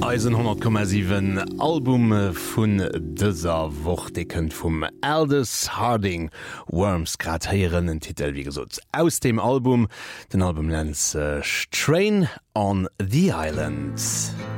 Eisen 100,7 Album vun dëser Wochdecken vum Aldous Harding Worms gratieren den Titel wie gesot aus dem Album. Den Album nennt Train on the Islands.